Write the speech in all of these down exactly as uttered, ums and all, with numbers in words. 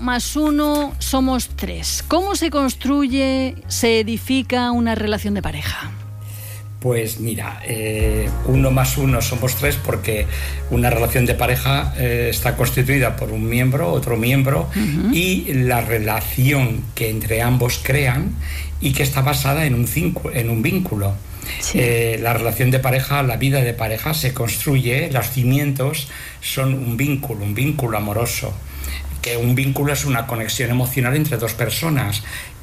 más uno somos tres. ¿Cómo se construye, se edifica una relación de pareja? Pues mira, eh, uno más uno somos tres porque una relación de pareja eh, está constituida por un miembro, otro miembro, uh-huh. y la relación que entre ambos crean y que está basada en un, cinco, en un vínculo. Sí. Eh, la relación de pareja, la vida de pareja se construye, los cimientos son un vínculo, un vínculo amoroso. Que un vínculo es una conexión emocional entre dos personas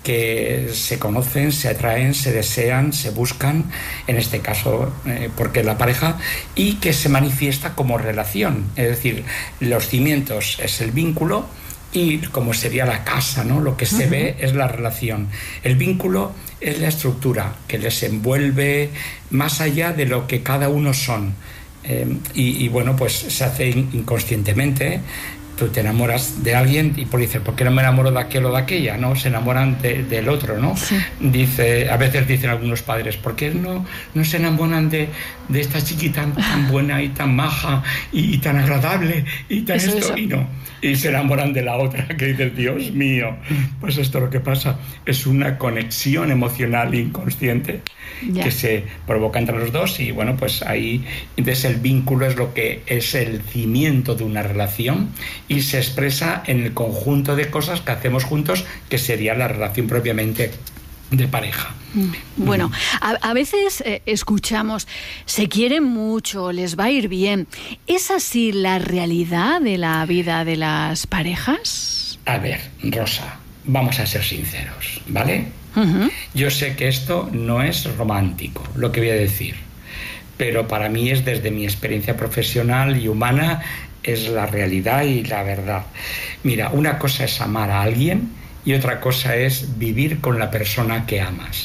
que se conocen, se atraen, se desean, se buscan, en este caso eh, porque es la pareja, y que se manifiesta como relación. Es decir, los cimientos es el vínculo y como sería la casa, ¿no? Lo que se uh-huh. ve es la relación. El vínculo es la estructura que les envuelve más allá de lo que cada uno son. Eh, y, y bueno, pues se hace inconscientemente. Tú te enamoras de alguien y por dices, ¿por qué no me enamoro de aquel o de aquella? ¿No? Se enamoran de, del otro, ¿no? Sí. Dice, a veces dicen algunos padres, ¿por qué no, no se enamoran de, de esta chiquita tan, tan buena y tan maja y, y tan agradable y tan eso, esto? Eso. Y no, y se enamoran de la otra, que dices, Dios mío, pues esto lo que pasa es una conexión emocional inconsciente ya. que se provoca entre los dos y bueno, pues ahí entonces el vínculo es lo que es el cimiento de una relación y se expresa en el conjunto de cosas que hacemos juntos, que sería la relación propiamente de pareja. Bueno, a, a veces eh, escuchamos, se quieren mucho, les va a ir bien. ¿Es así la realidad de la vida de las parejas? A ver, Rosa, vamos a ser sinceros, ¿vale? Uh-huh. Yo sé que esto no es romántico, lo que voy a decir, pero para mí es desde mi experiencia profesional y humana, es la realidad y la verdad. Mira, una cosa es amar a alguien y otra cosa es vivir con la persona que amas.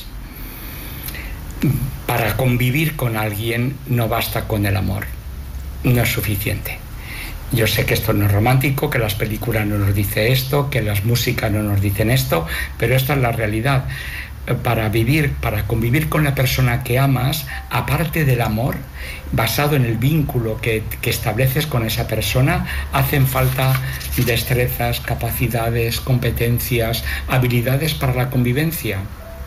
Para convivir con alguien no basta con el amor, no es suficiente. Yo sé que esto no es romántico, que las películas no nos dicen esto, que las músicas no nos dicen esto, pero esta es la realidad. Para vivir, para convivir con la persona que amas, aparte del amor, basado en el vínculo que, que estableces con esa persona, hacen falta destrezas, capacidades, competencias, habilidades para la convivencia.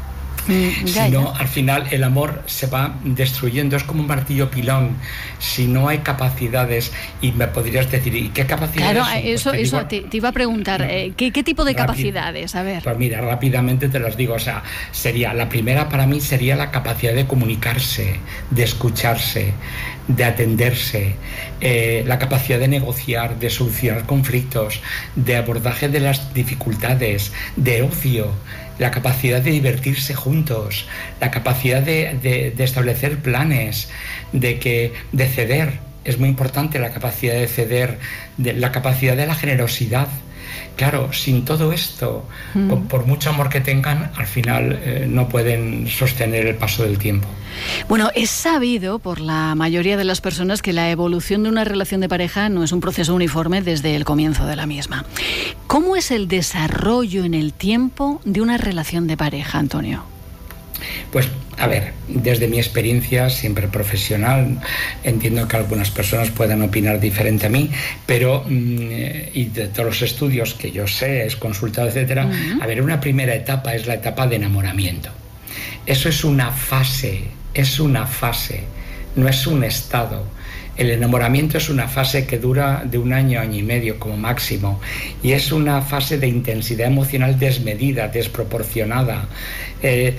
Mm, si no, al final el amor se va destruyendo, es como un martillo pilón. Si no hay capacidades, y me podrías decir, ¿y qué capacidades? Claro, son? eso, pues te, eso digo, te, te iba a preguntar, eh, ¿qué, ¿qué tipo de rápido, capacidades? A ver. Pues mira, rápidamente te las digo, o sea, sería, la primera para mí sería la capacidad de comunicarse, de escucharse, de atenderse, eh, la capacidad de negociar, de solucionar conflictos, de abordaje de las dificultades, de ocio, la capacidad de divertirse juntos, la capacidad de, de, de establecer planes, de, que, de ceder. Es muy importante la capacidad de ceder, de, la capacidad de la generosidad. Claro, sin todo esto, mm. por, por mucho amor que tengan, al final eh, no pueden sostener el paso del tiempo. Bueno, es sabido por la mayoría de las personas que la evolución de una relación de pareja no es un proceso uniforme desde el comienzo de la misma. ¿Cómo es el desarrollo en el tiempo de una relación de pareja, Antonio? Pues, a ver, desde mi experiencia siempre profesional, entiendo que algunas personas puedan opinar diferente a mí, pero, y de todos los estudios que yo sé, es consultado, etcétera, uh-huh. a ver, una primera etapa es la etapa de enamoramiento. Eso es una fase, es una fase, no es un estado. El enamoramiento es una fase que dura de un año, año y medio como máximo, y es una fase de intensidad emocional desmedida, desproporcionada. Eh,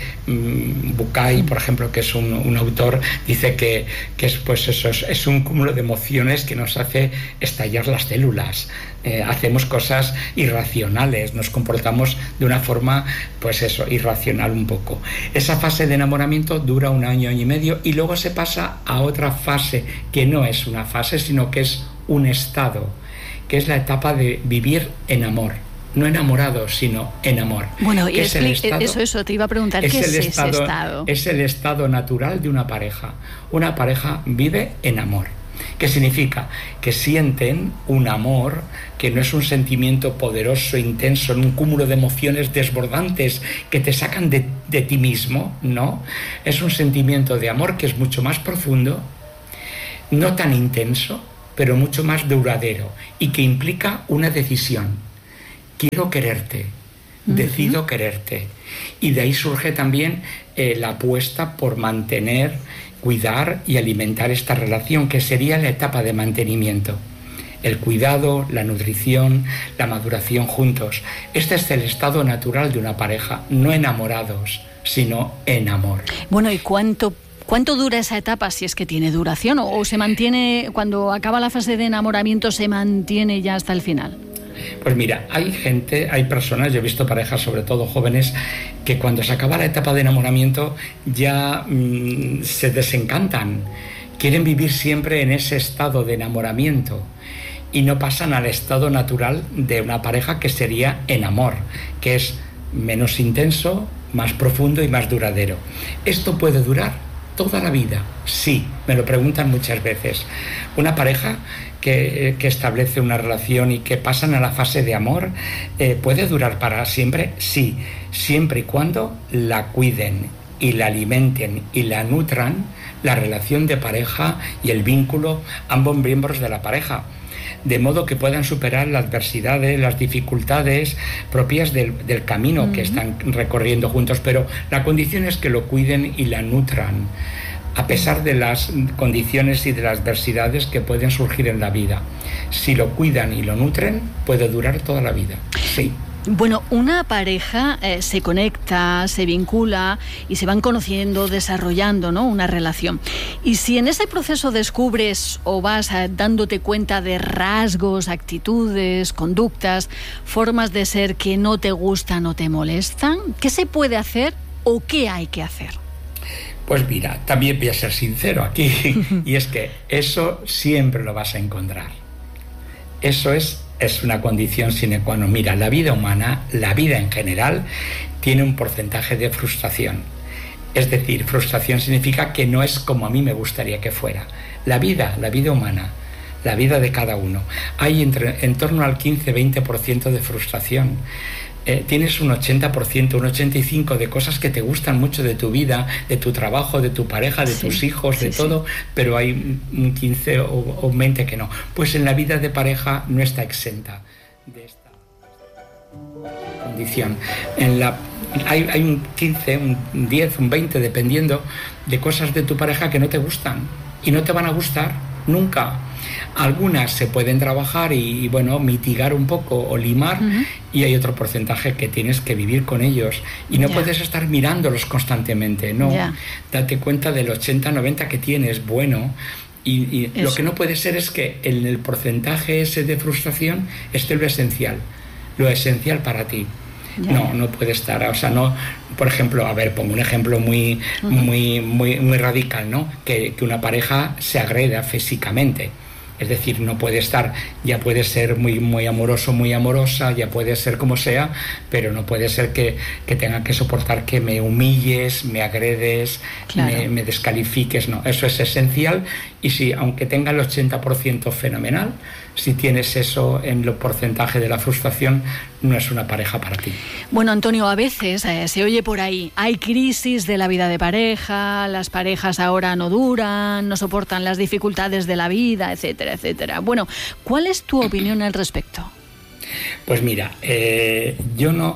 Bucay, por ejemplo, que es un, un autor, dice que, que es, pues eso, es, es un cúmulo de emociones que nos hace estallar las células. Eh, hacemos cosas irracionales, nos comportamos de una forma, pues eso, irracional un poco. Esa fase de enamoramiento dura un año, año y medio, y luego se pasa a otra fase que no es una fase, sino que es un estado, que es la etapa de vivir en amor. No enamorado, sino en amor. Bueno, y es el estado, eso, eso, te iba a preguntar, ¿qué es, es estado, ese estado? Es el estado natural de una pareja. Una pareja vive en amor. ¿Qué significa? Que sienten un amor que no es un sentimiento poderoso, intenso, en un cúmulo de emociones desbordantes que te sacan de, de ti mismo, ¿no? Es un sentimiento de amor que es mucho más profundo, no tan intenso, pero mucho más duradero y que implica una decisión. quiero quererte, uh-huh. decido quererte. Y de ahí surge también eh, la apuesta por mantener, cuidar y alimentar esta relación, que sería la etapa de mantenimiento. El cuidado, la nutrición, la maduración juntos. Este es el estado natural de una pareja, no enamorados, sino en amor. Bueno, ¿y cuánto, cuánto dura esa etapa, si es que tiene duración, o, o se mantiene, cuando acaba la fase de enamoramiento, se mantiene ya hasta el final? Pues mira, hay gente, hay personas, yo he visto parejas, sobre todo jóvenes, que cuando se acaba la etapa de enamoramiento ya mmm, se desencantan, quieren vivir siempre en ese estado de enamoramiento y no pasan al estado natural de una pareja, que sería en amor, que es menos intenso, más profundo y más duradero. ¿Esto puede durar toda la vida? Sí, me lo preguntan muchas veces. Una pareja que, que establece una relación y que pasan a la fase de amor, eh, ¿puede durar para siempre? Sí, siempre y cuando la cuiden y la alimenten y la nutran, la relación de pareja y el vínculo, ambos miembros de la pareja, de modo que puedan superar las adversidades, las dificultades propias del, del camino uh-huh. que están recorriendo juntos, pero la condición es que lo cuiden y la nutran, a pesar de las condiciones y de las adversidades que pueden surgir en la vida. Si lo cuidan y lo nutren, puede durar toda la vida. Sí. Bueno, una pareja eh, se conecta, se vincula y se van conociendo, desarrollando, ¿no?, una relación. Y si en ese proceso descubres o vas eh, dándote cuenta de rasgos, actitudes, conductas, formas de ser que no te gustan o te molestan, ¿qué se puede hacer o qué hay que hacer? Pues mira, también voy a ser sincero aquí, y es que eso siempre lo vas a encontrar. Eso es es una condición sine qua non. Mira, la vida humana, la vida en general, tiene un porcentaje de frustración. Es decir, frustración significa que no es como a mí me gustaría que fuera. La vida, la vida humana, la vida de cada uno, hay entre, en torno al quince a veinte por ciento de frustración. Eh, tienes un ochenta por ciento, un ochenta y cinco por ciento de cosas que te gustan mucho de tu vida, de tu trabajo, de tu pareja, de sí, tus hijos, sí, de todo, sí. Pero hay un quince o, o veinte que no. Pues en la vida de pareja no está exenta de esta condición. En la, hay, hay un quince, un diez, un veinte, dependiendo de cosas de tu pareja que no te gustan y no te van a gustar nunca. Algunas se pueden trabajar y, y bueno, mitigar un poco o limar, uh-huh. y hay otro porcentaje que tienes que vivir con ellos y no yeah. puedes estar mirándolos constantemente, no, yeah. date cuenta del ochenta noventa que tienes bueno, y, y lo que no puede ser es que en el porcentaje ese de frustración esté lo esencial, lo esencial para ti. Yeah. No, no puede estar, o sea, no, por ejemplo, a ver, pongo un ejemplo muy, uh-huh. muy, muy, muy radical, ¿no? Que, que una pareja se agreda físicamente. Es decir, no puede estar, ya puede ser muy, muy amoroso, muy amorosa, ya puede ser como sea, pero no puede ser que, que tenga que soportar que me humilles, me agredes, claro. me, me descalifiques. No, eso es esencial. Y si, aunque tenga el ochenta por ciento fenomenal, si tienes eso en el porcentaje de la frustración, no es una pareja para ti. Bueno, Antonio, a veces eh, se oye por ahí, hay crisis de la vida de pareja, las parejas ahora no duran, no soportan las dificultades de la vida, etcétera, etcétera. Bueno, ¿cuál es tu opinión al respecto? Pues mira, eh, yo no...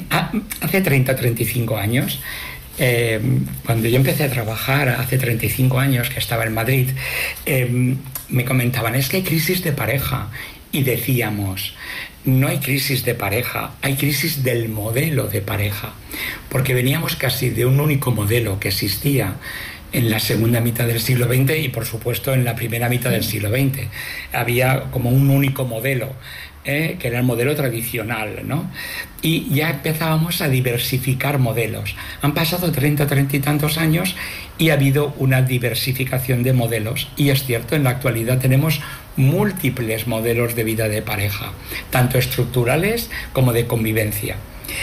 Hace treinta, treinta y cinco años... Eh, cuando yo empecé a trabajar hace treinta y cinco años, que estaba en Madrid, eh, me comentaban, es que hay crisis de pareja, y decíamos, no hay crisis de pareja, hay crisis del modelo de pareja, porque veníamos casi de un único modelo que existía en la segunda mitad del siglo veinte y por supuesto en la primera mitad del siglo veinte. Había como un único modelo, ¿eh? que era el modelo tradicional, ¿no? Y ya empezábamos a diversificar modelos. Han pasado treinta, treinta y tantos años y ha habido una diversificación de modelos. Y es cierto, en la actualidad tenemos múltiples modelos de vida de pareja, tanto estructurales como de convivencia.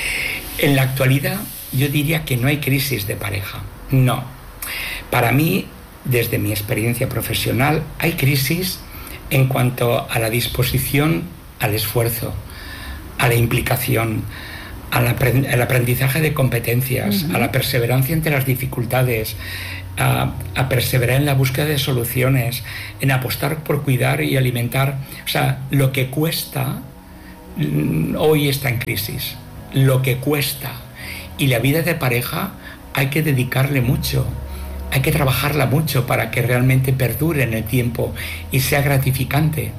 En la actualidad yo diría que no hay crisis de pareja, no. Para mí, desde mi experiencia profesional, hay crisis en cuanto a la disposición al esfuerzo, a la implicación, al aprendizaje de competencias, uh-huh. a la perseverancia ante las dificultades, a, a perseverar en la búsqueda de soluciones, en apostar por cuidar y alimentar. O sea, lo que cuesta hoy está en crisis, lo que cuesta. Y la vida de pareja hay que dedicarle mucho, hay que trabajarla mucho para que realmente perdure en el tiempo y sea gratificante.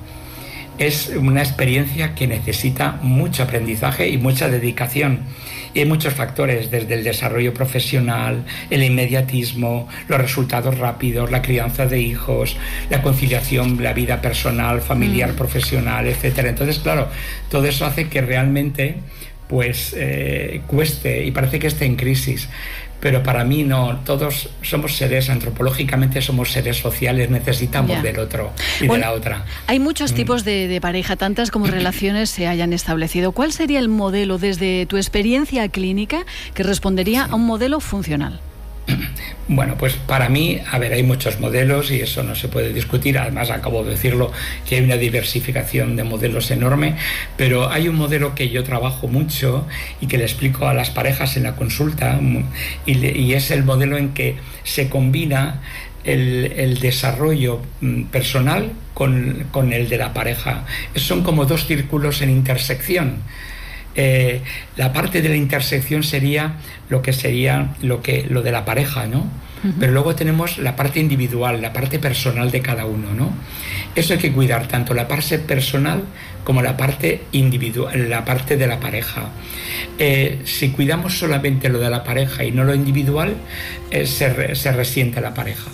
Es una experiencia que necesita mucho aprendizaje y mucha dedicación. Y hay muchos factores, desde el desarrollo profesional, el inmediatismo, los resultados rápidos, la crianza de hijos, la conciliación, la vida personal, familiar, mm. profesional, etcétera. Entonces, claro, todo eso hace que realmente pues eh, cueste y parece que esté en crisis. Pero para mí no, todos somos seres, antropológicamente somos seres sociales, necesitamos yeah. del otro y bueno, de la otra. Hay muchos mm. tipos de, de pareja, tantas como relaciones se hayan establecido. ¿Cuál sería el modelo desde tu experiencia clínica que respondería sí. a un modelo funcional? Bueno, pues para mí, a ver, hay muchos modelos y eso no se puede discutir. Además, acabo de decirlo, que hay una diversificación de modelos enorme, pero hay un modelo que yo trabajo mucho y que le explico a las parejas en la consulta, y, le, y es el modelo en que se combina el, el desarrollo personal con, con el de la pareja. Son como dos círculos en intersección. Eh, la parte de la intersección sería lo que sería lo que lo de la pareja, ¿no? Uh-huh. Pero luego tenemos la parte individual, la parte personal de cada uno, ¿no? Eso hay que cuidar, tanto la parte personal como la parte individual, la parte de la pareja. Eh, si cuidamos solamente lo de la pareja y no lo individual, eh, se, re, se resiente la pareja.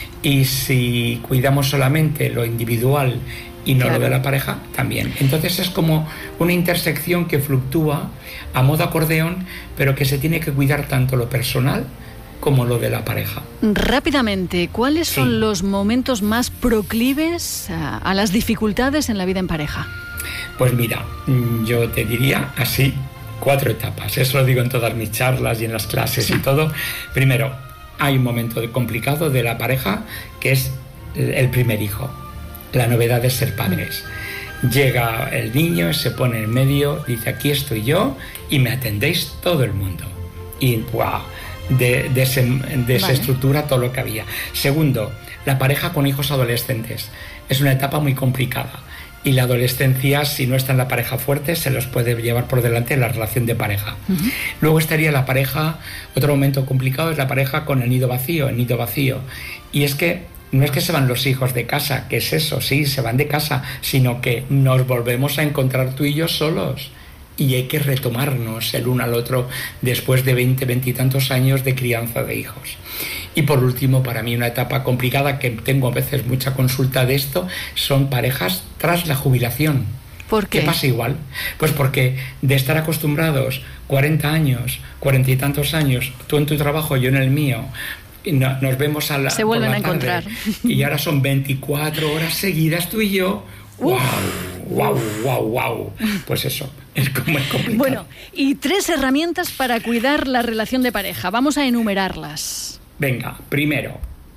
Y si cuidamos solamente lo individual y no claro. lo de la pareja, también. Entonces es como una intersección que fluctúa a modo acordeón, pero que se tiene que cuidar tanto lo personal como lo de la pareja. Rápidamente, ¿cuáles sí. son los momentos más proclives a, a las dificultades en la vida en pareja? Pues mira, yo te diría así, cuatro etapas. Eso lo digo en todas mis charlas y en las clases sí. y todo. Primero, hay un momento complicado de la pareja, que es el primer hijo. La novedad de ser padres. Llega el niño, se pone en medio, dice, aquí estoy yo y me atendéis todo el mundo. Y wow, de, des, desestructura vale. todo lo que había. Segundo, la pareja con hijos adolescentes. Es una etapa muy complicada. Y la adolescencia, si no está en la pareja fuerte, se los puede llevar por delante en la relación de pareja. Uh-huh. Luego estaría la pareja, otro momento complicado es la pareja con el nido vacío, el nido vacío. Y es que no es que se van los hijos de casa, que es eso, sí, se van de casa, sino que nos volvemos a encontrar tú y yo solos. Y hay que retomarnos el uno al otro después de veinte, veintitantos años de crianza de hijos. Y por último, para mí una etapa complicada, que tengo a veces mucha consulta de esto, son parejas tras la jubilación. ¿Por qué? ¿Qué pasa igual? Pues porque de estar acostumbrados cuarenta años, cuarenta y tantos años, tú en tu trabajo, yo en el mío, y no, nos vemos a la se vuelven por la a encontrar tarde, y ahora son veinticuatro horas seguidas tú y yo. ¡Wow! ¡Wow! ¡Wow! ¡Wow! Pues eso, es como es complicado. Bueno, y tres herramientas para cuidar la relación de pareja. Vamos a enumerarlas. Venga, primero,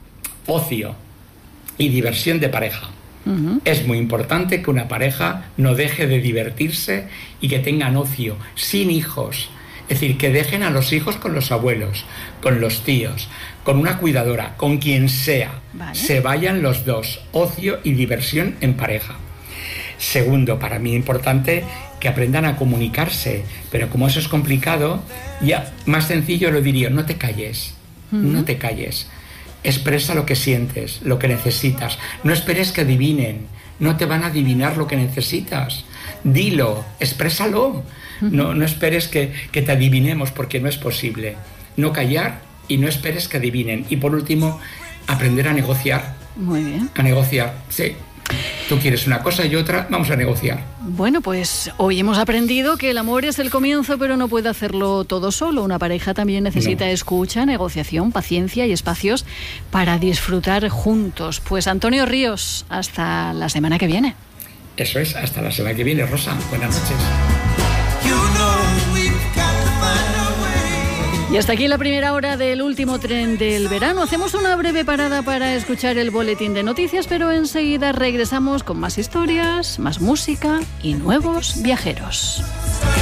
ocio y diversión de pareja. Uh-huh. Es muy importante que una pareja no deje de divertirse y que tengan ocio, sin hijos. Es decir, que dejen a los hijos con los abuelos, con los tíos, con una cuidadora, con quien sea. Vale. Se vayan los dos, ocio y diversión en pareja. Segundo, para mí importante que aprendan a comunicarse, pero como eso es complicado, ya más sencillo lo diría, no te calles, uh-huh. no te calles. Expresa lo que sientes, lo que necesitas. No esperes que adivinen, no te van a adivinar lo que necesitas. Dilo, exprésalo. No, no esperes que, que te adivinemos, porque no es posible. No callar y no esperes que adivinen. Y por último, aprender a negociar. Muy bien. A negociar, sí. Tú quieres una cosa y otra, vamos a negociar. Bueno, pues hoy hemos aprendido que el amor es el comienzo, pero no puede hacerlo todo solo. Una pareja también necesita no. escucha, negociación, paciencia y espacios para disfrutar juntos. Pues Antonio Ríos, hasta la semana que viene. Eso es, hasta la semana que viene, Rosa. Buenas noches. Y hasta aquí la primera hora del último tren del verano. Hacemos una breve parada para escuchar el boletín de noticias, pero enseguida regresamos con más historias, más música y nuevos viajeros.